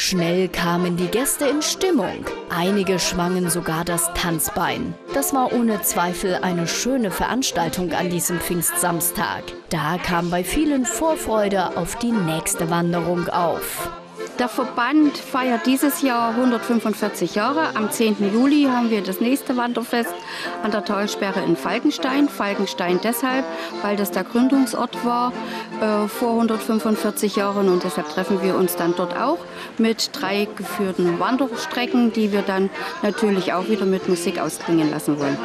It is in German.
Schnell kamen die Gäste in Stimmung. Einige schwangen sogar das Tanzbein. Das war ohne Zweifel eine schöne Veranstaltung an diesem Pfingstsamstag. Da kam bei vielen Vorfreude auf die nächste Wanderung auf. Der Verband feiert dieses Jahr 145 Jahre. Am 10. Juli haben wir das nächste Wanderfest an der Talsperre in Falkenstein. Falkenstein deshalb, weil das der Gründungsort war vor 145 Jahren. Und deshalb treffen wir uns dann dort auch mit 3 geführten Wanderstrecken, die wir dann natürlich auch wieder mit Musik ausklingen lassen wollen.